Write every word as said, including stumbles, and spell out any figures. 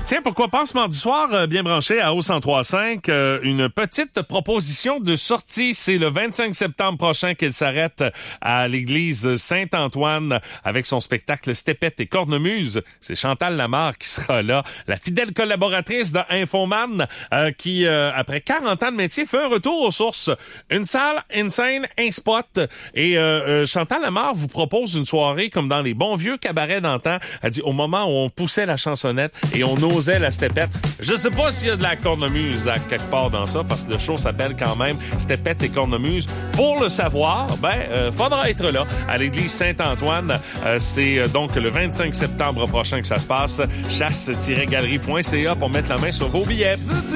Tiens, pourquoi pas ce mardi soir, euh, bien branché à O cent trois cinq, euh, une petite proposition de sortie. C'est le vingt-cinq septembre prochain qu'elle s'arrête à l'église Saint-Antoine avec son spectacle Stepette et Cornemuse. C'est Chantal Lamarre qui sera là, la fidèle collaboratrice de Infoman, euh, qui, euh, après quarante ans de métier, fait un retour aux sources. Une salle, une scène, un spot. Et euh, euh, Chantal Lamarre vous propose une soirée comme dans les bons vieux cabarets d'antan. Elle dit, au moment où on poussait la chansonnette et on osait la stepette. Je sais pas s'il y a de la cornemuse à quelque part dans ça, parce que le show s'appelle quand même Stepette et Cornemuse. Pour le savoir, ben, euh, faudra être là, à l'église Saint-Antoine. Euh, c'est euh, donc le vingt-cinq septembre prochain que ça se passe. chasse tiret galerie point c a pour mettre la main sur vos billets.